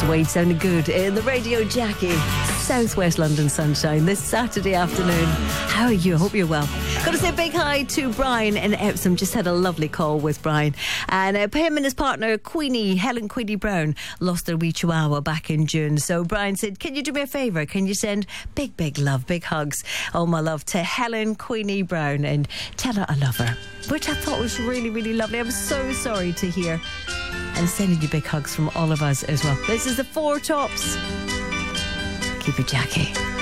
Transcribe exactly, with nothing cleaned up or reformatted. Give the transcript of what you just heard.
Wade sounding good in the Radio Jackie. Southwest London sunshine this Saturday afternoon. How are you? I hope you're well. Got to say a big hi to Brian in Epsom. Just had a lovely call with Brian. And uh, him and his partner, Queenie, Helen Queenie Brown, lost their wee chihuahua back in June. So Brian said, can you do me a favour? Can you send big, big love, big hugs, all my love to Helen Queenie Brown and tell her I love her. Which I thought was really, really lovely. I'm so sorry to hear. And sending you big hugs from all of us as well. This is the Four Tops. Keep it Jackie.